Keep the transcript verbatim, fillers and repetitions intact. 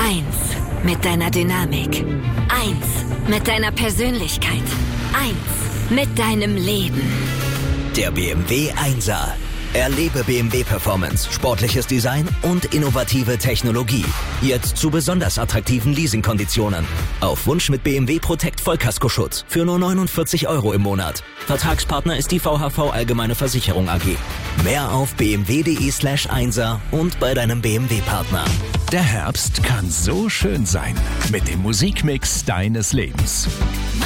Eins mit deiner Dynamik. Eins mit deiner Persönlichkeit. Eins mit deinem Leben. Der B M W Einser. Erlebe B M W Performance, sportliches Design und innovative Technologie. Jetzt zu besonders attraktiven Leasingkonditionen. Auf Wunsch mit B M W Protect Vollkaskoschutz für nur neunundvierzig Euro im Monat. Vertragspartner ist die V H V Allgemeine Versicherung A G. Mehr auf bmw.de slash Einser und bei deinem B M W-Partner. Der Herbst kann so schön sein mit dem Musikmix deines Lebens.